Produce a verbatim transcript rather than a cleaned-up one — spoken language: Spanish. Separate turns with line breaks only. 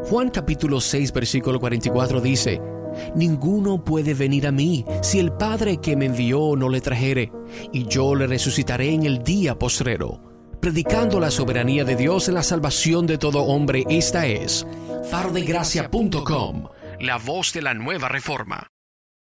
Juan capítulo seis versículo cuarenta y cuatro dice: Ninguno puede venir a mí si el Padre que me envió no le trajere, y yo le resucitaré en el día postrero. Predicando la soberanía de Dios en la salvación de todo hombre, esta es faro de gracia punto com, la voz de la nueva reforma.